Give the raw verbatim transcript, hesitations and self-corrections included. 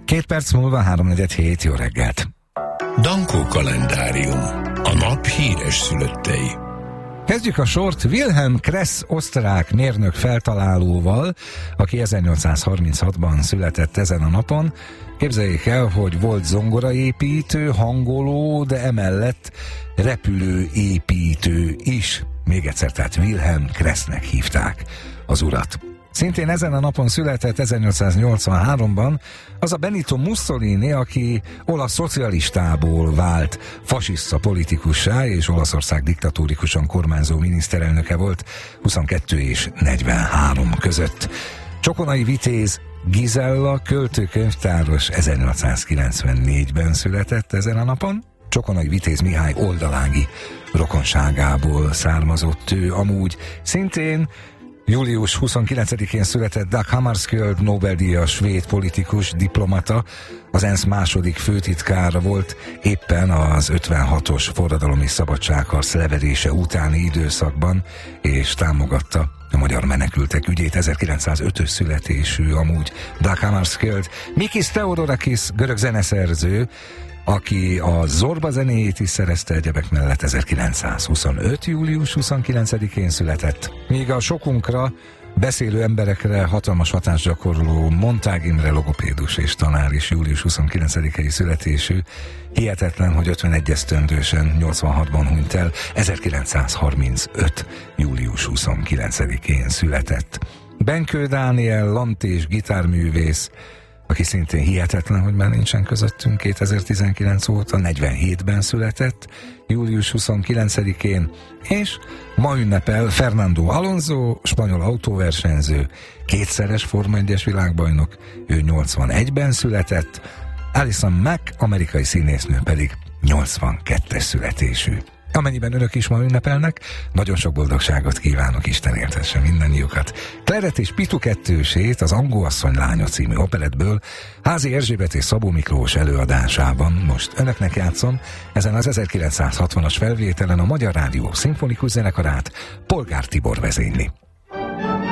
Két perc múlva háromnegyed hét, jó reggelt! Dankó kalendárium. A nap híres szülöttei. Kezdjük a sort Wilhelm Kress osztrák mérnök feltalálóval, aki ezernyolcszázharminchatban született ezen a napon. Képzeljék el, hogy volt zongoraépítő, hangoló, de emellett repülőépítő is. Még egyszer, tehát Wilhelm Kressnek hívták az urat. Szintén ezen a napon született ezernyolcszáznyolcvanháromban az a Benito Mussolini, aki olasz szocialistából vált fasiszta politikussá, és Olaszország diktatórikusan kormányzó miniszterelnöke volt huszonkettő és negyvenhárom között. Csokonai Vitéz Gizella költőkönyvtáros ezernyolcszázkilencvennégyben született ezen a napon. Csokonai Vitéz Mihály oldalági rokonságából származott ő amúgy. Szintén július huszonkilencedikén született Dag Hammarskjöld, Nobel-díjas svéd politikus, diplomata, az ENSZ második főtitkára volt éppen az ötvenhatos forradalomi szabadságharc leverése utáni időszakban, és támogatta a magyar menekültek ügyét. ezerkilencszázötös születésű amúgy Dag Hammarskjöld. Mikis Theodorakis, görög zeneszerző, aki a Zorba zenéjét is szerezte, egyebek mellett ezerkilencszázhuszonöt. július huszonkilencedikén született. Míg a sokunkra, beszélő emberekre hatalmas hatást gyakorló Montág Imre logopédus és tanár is július huszonkilencedikei születésű. Hihetetlen, hogy ötvenegy esztendősen, nyolcvanhatban hunyt el, ezerkilencszázharmincöt. július huszonkilencedikén született. Benkő Dániel, lant és gitárművész, aki szintén hihetetlen, hogy már nincsen közöttünk, kétezer-tizenkilenc óta, negyvenhétben született, július huszonkilencedikén, és ma ünnepel Fernando Alonso, spanyol autóversenyző, kétszeres Forma egyes világbajnok, ő nyolcvanegyben született, Alison Mack, amerikai színésznő pedig nyolcvankettes születésű. Amennyiben önök is ma ünnepelnek, nagyon sok boldogságot kívánok, Isten éltesse mindannyiukat. Claret és Pitu kettősét az Angóasszony lánya című operettből Házi Erzsébet és Szabó Miklós előadásában most önöknek játszom, ezen az ezerkilencszázhatvanas felvételen a Magyar Rádió szimfonikus zenekarát Polgár Tibor vezényli.